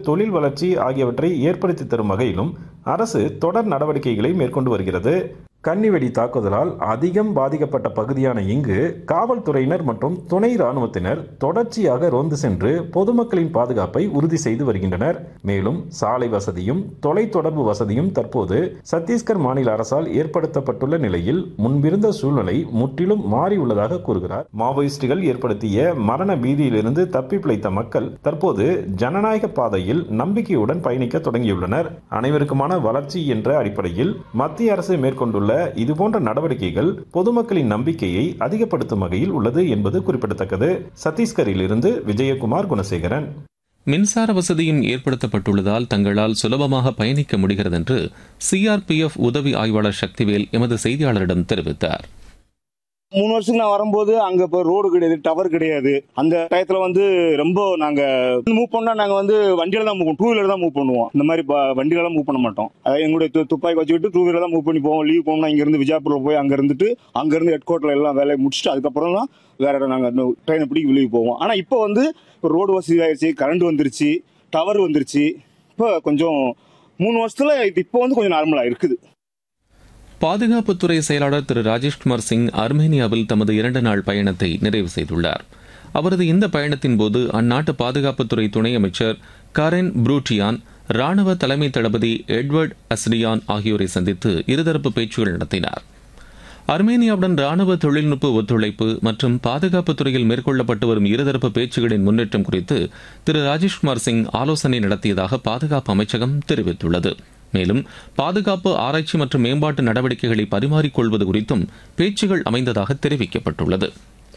தொழில் வளர்ச்சி ஆகியவற்றை ஏற்படுத்தி தரும் வகையிலும் அரசு தொடர் நடவடிக்கைகளை மேற்கொண்டு வருகிறது. கன்னிவெடி தாக்குதலால் அதிகம் பாதிக்கப்பட்ட பகுதியான இங்கு காவல்துறையினர் மற்றும் துணை ராணுவத்தினர் தொடர்ச்சியாக ரோந்து சென்று பொதுமக்களின் பாதுகாப்பை உறுதி செய்து வருகின்றனர். மேலும் சாலை வசதியும் தொலைத்தொடர்பு வசதியும் தற்போது சத்தீஸ்கர் மாநில அரசால் ஏற்படுத்தப்பட்டுள்ள நிலையில் முன்பிருந்த சூழ்நிலை முற்றிலும் மாறியுள்ளதாக கூறுகிறார். மாவோயிஸ்டுகள் ஏற்படுத்திய மரண பீதியிலிருந்து தப்பி பிழைத்த மக்கள் தற்போது ஜனநாயக பாதையில் நம்பிக்கையுடன் பயணிக்க தொடங்கியுள்ளனர். அனைவருக்குமான வளர்ச்சி என்ற அடிப்படையில் மத்திய அரசு மேற்கொண்டுள்ள இதுபோன்ற நடவடிக்கைகள் பொதுமக்களின் நம்பிக்கையை அதிகப்படுத்தும் வகையில் உள்ளது என்பது குறிப்பிடத்தக்கது. சத்தீஸ்கரில் இருந்து விஜயகுமார் குணசேகரன். மின்சார வசதியும் ஏற்படுத்தப்பட்டுள்ளதால் தங்களால் சுலபமாக பயணிக்க முடிகிறது என்று சிஆர்பிஎஃப் உதவி ஆய்வாளர் சக்திவேல் எமது செய்தியாளரிடம் தெரிவித்தார். 3 வருஷத்துக்கு நான் வரும்போது அங்க இப்போ ரோடு கிடையாது, டவர் கிடையாது. அந்த டயத்துல ரொம்ப நாங்க மூவ் பண்ணா நாங்க வண்டியில தான் மூவ் பண்ணுவோம், 2 வீலர் தான் மூவ் பண்ணுவோம். இந்த மாதிரி வண்டியில தான் மூவ் பண்ண மாட்டோம். எங்களுடைய துப்பாக்கி வச்சுக்கிட்டு 2 வீலர் தான் மூவ் பண்ணி போவோம். லீவ் போனோம்னா இங்க இருந்து விஜயபுரா போய் அங்க இருந்து ஹெட் குவார்டர்ல எல்லாம் வேலையை முடிச்சுட்டு அதுக்கப்புறம் தான் வேற இடம் நாங்க ட்ரெயினை பிடிக்க வெளியே போவோம். ஆனா இப்போ ரோடு வசதி ஆயிடுச்சு, கரண்ட் வந்துருச்சு, டவர் வந்துருச்சு. இப்போ கொஞ்சம் 3 வருஷத்துல இப்போ கொஞ்சம் நார்மலா இருக்குது. பாதுகாப்புத்துறை செயலாளர் திரு ராஜேஷ்குமார் சிங் அர்மேனியாவில் தமது 2 நாள் பயணத்தை நிறைவு செய்துள்ளார். அவரது இந்த பயணத்தின் போது அந்நாட்டு பாதுகாப்புத்துறை துணை அமைச்சர் கரென் ப்ரூட்டியான், ராணுவ தலைமை தளபதி எட்வர்ட் அஸ்ரியான் ஆகியோரை சந்தித்து இருதரப்பு பேச்சுகள் நடத்தினார். அர்மேனியாவுடன் ராணுவ தொழில்நுட்ப ஒத்துழைப்பு மற்றும் பாதுகாப்புத் துறையில் மேற்கொள்ளப்பட்டு வரும் இருதரப்பு பேச்சுகளின் முன்னேற்றம் குறித்து திரு ராஜேஷ்குமார் சிங் ஆலோசனை நடத்தியதாக பாதுகாப்பு அமைச்சகம் தெரிவித்துள்ளது. மேலும் பாதுகாப்பு ஆராய்ச்சி மற்றும் மேம்பாட்டு நடவடிக்கைகளை பரிமாறிக்கொள்வது குறித்தும் பேச்சுகள் அமைந்ததாக தெரிவிக்கப்பட்டுள்ளது.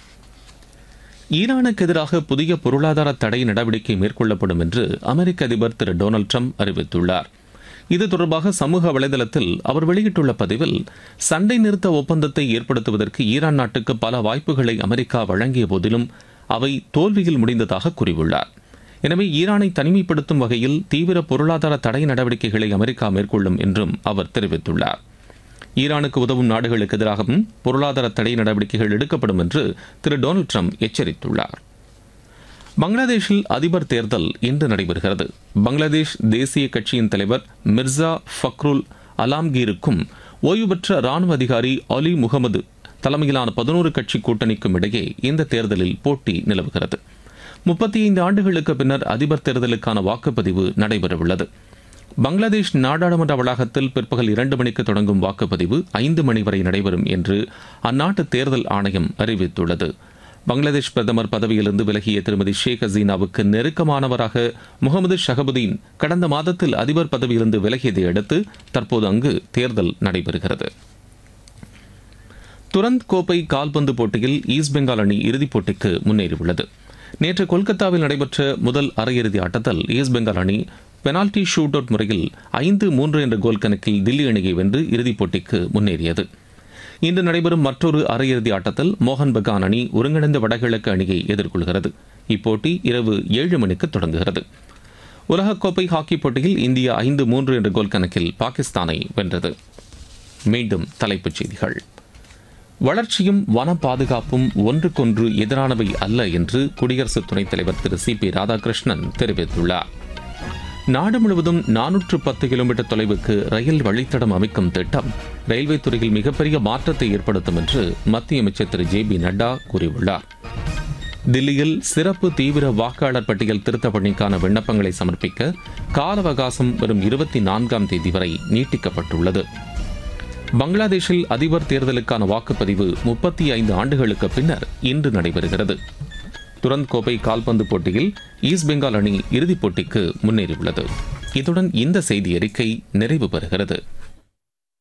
ஈரானுக்கு எதிராக புதிய பொருளாதார தடை நடவடிக்கை மேற்கொள்ளப்படும் என்று அமெரிக்க அதிபர் திரு டொனால்டு ட்ரம்ப் அறிவித்துள்ளார். இது தொடர்பாக சமூக வலைதளத்தில் அவர் வெளியிட்டுள்ள பதிவில், சண்டை நிறுத்த ஒப்பந்தத்தை ஏற்படுத்துவதற்கு ஈரான் நாட்டுக்கு பல வாய்ப்புகளை அமெரிக்கா வழங்கிய போதிலும் அவை தோல்வியில் முடிந்ததாக கூறியுள்ளார். எனவே ஈரானை தனிமைப்படுத்தும் வகையில் தீவிர பொருளாதார தடை நடவடிக்கைகளை அமெரிக்கா மேற்கொள்ளும் என்றும் அவர் தெரிவித்துள்ளார். ஈரானுக்கு உதவும் நாடுகளுக்கு எதிராகவும் பொருளாதார தடை நடவடிக்கைகள் எடுக்கப்படும் என்று திரு டொனால்டு ட்ரம்ப் எச்சரித்துள்ளார். பங்களாதேஷில் அதிபர் தேர்தல் இன்று நடைபெறுகிறது. பங்களாதேஷ் தேசிய கட்சியின் தலைவர் மிர்சா ஃபக்ருல் அலாம்கீருக்கும் ஓய்வு பெற்ற ராணுவ அதிகாரி அலி முகமது தலைமையிலான 11 கட்சி கூட்டணிக்கும் இடையே இந்த தேர்தலில் போட்டி நிலவுகிறது. 35 ஆண்டுகளுக்கு பின்னர் அதிபர் தேர்தலுக்கான வாக்குப்பதிவு நடைபெறவுள்ளது. பங்களாதேஷ் நாடாளுமன்ற வளாகத்தில் பிற்பகல் 2 மணிக்கு தொடங்கும் வாக்குப்பதிவு 5 மணி வரை நடைபெறும் என்று அந்நாட்டு தேர்தல் ஆணையம் அறிவித்துள்ளது. பங்களாதேஷ் பிரதமர் பதவியிலிருந்து விலகிய திருமதி ஷேக் ஹசீனாவுக்கு நெருக்கமானவராக முகமது ஷஹபுதீன் கடந்த மாதத்தில் அதிபர் பதவியிலிருந்து விலகியதை அடுத்து தற்போது அங்கு தேர்தல் நடைபெறுகிறது. துரந்த் கோப்பை கால்பந்து போட்டியில் ஈஸ்ட் பெங்கால் அணி இறுதிப் போட்டிக்கு முன்னேறியுள்ளது. நேற்று கொல்கத்தாவில் நடைபெற்ற முதல் அரையிறுதி ஆட்டத்தில் ஈஸ்ட் பெங்கால் அணி பெனால்டி ஷூட் அவுட் முறையில் 5-3 என்ற கோல் கணக்கில் தில்லி அணியை வென்று இறுதிப் போட்டிக்கு முன்னேறியது. இன்று நடைபெறும் மற்றொரு அரையிறுதி ஆட்டத்தில் மோகன் பகான் அணி ஒருங்கிணைந்த வடகிழக்கு அணியை எதிர்கொள்கிறது. இப்போட்டி இரவு 7 மணிக்கு தொடங்குகிறது. உலகக்கோப்பை ஹாக்கி போட்டியில் இந்தியா 5-3 என்ற கோல் கணக்கில் பாகிஸ்தானை வென்றது. மீண்டும் தலைப்புச் செய்திகள். வளர்ச்சியும் வன பாதுகாப்பும் ஒன்றுக்கொன்று எதிரானவை அல்ல என்று குடியரசு துணைத் தலைவர் திரு சி.பி. ராதாகிருஷ்ணன் தெரிவித்துள்ளார். நாடு முழுவதும் 410 கிலோமீட்டர் தொலைவுக்கு ரயில் வழித்தடம் அமைக்கும் திட்டம் ரயில்வே துறையில் மிகப்பெரிய மாற்றத்தை ஏற்படுத்தும் என்று மத்திய அமைச்சர் திரு ஜே.பி. நட்டா கூறியுள்ளார். தில்லியில் சிறப்பு தீவிர வாக்காளர் பட்டியல் திருத்த பணிக்கான விண்ணப்பங்களை சமர்ப்பிக்க கால அவகாசம் வரும் 24ஆம் தேதி வரை நீட்டிக்கப்பட்டுள்ளது. பங்களாதேஷில் அதிபர் தேர்தலுக்கான வாக்குப்பதிவு 35 ஆண்டுகளுக்கு பின்னர் இன்று நடைபெறுகிறது. துரந்த் கோப்பை கால்பந்து போட்டியில் ஈஸ்ட் பெங்கால் அணி இறுதிப் போட்டிக்கு முன்னேறியுள்ளது. இத்துடன் இந்த செய்தி அறிக்கை நிறைவு பெறுகிறது.